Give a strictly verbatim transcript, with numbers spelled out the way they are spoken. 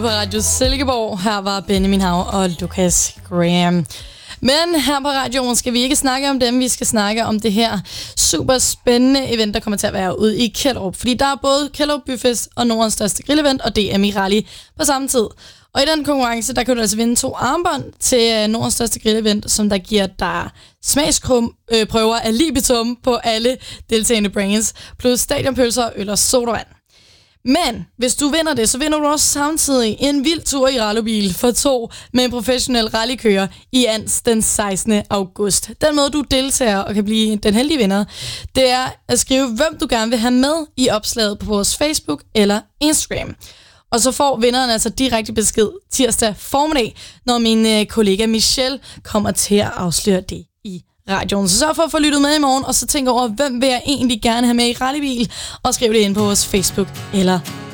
På Radio Silkeborg, her var Benjamin Hav og Lucas Graham. Men her på radioen skal vi ikke snakke om dem, vi skal snakke om det her super spændende event, der kommer til at være ude i Kjellerup. Fordi der er både Kjellerup Byfest og Nordens største grillevent og D M i Rally på samme tid. Og i den konkurrence, der kan du altså vinde to armbånd til Nordens største grillevent, som der giver dig smagsprøver af libitum på alle deltagende brands, plus stadionpølser, øl og sodavand. Men hvis du vinder det, så vinder du også samtidig en vild tur i rallybil for to med en professionel rallykører i Ans den sekstende august. Den måde, du deltager og kan blive den heldige vinder, det er at skrive, hvem du gerne vil have med i opslaget på vores Facebook eller Instagram. Og så får vinderen altså direkte besked tirsdag formiddag, når min kollega Michelle kommer til at afsløre det i radioen. Så sørg for at få lyttet med i morgen, og så tænk over, hvem vil jeg egentlig gerne have med i rallybil, og skriv det ind på vores Facebook eller